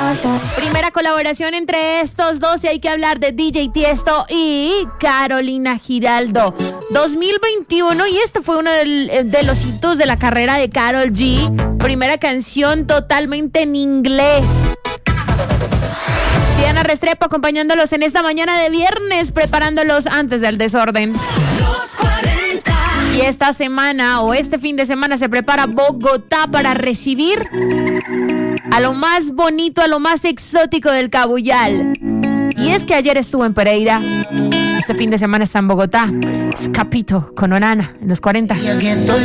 Primera colaboración entre estos dos y hay que hablar de DJ Tiesto y Carolina Giraldo. 2021 y este fue uno de los hitos de la carrera de Karol G. Primera canción totalmente en inglés. Diana Restrepo acompañándolos en esta mañana de viernes, preparándolos antes del desorden. Y esta semana o este fin de semana se prepara Bogotá para recibir a lo más bonito, a lo más exótico del Cabuyal. Y es que ayer estuvo en Pereira, este fin de semana está en Bogotá. Escapito con Onana en los 40.